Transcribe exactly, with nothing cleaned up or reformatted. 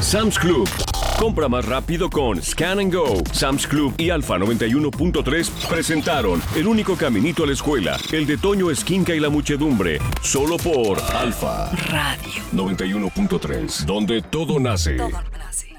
Sam's Club. Compra más rápido con Scan and Go. Sam's Club y Alfa noventa y uno punto tres presentaron El único caminito a la escuela, el de Toño Esquinca y la muchedumbre, solo por Alfa Radio noventa y uno punto tres, donde todo nace. Todo nace.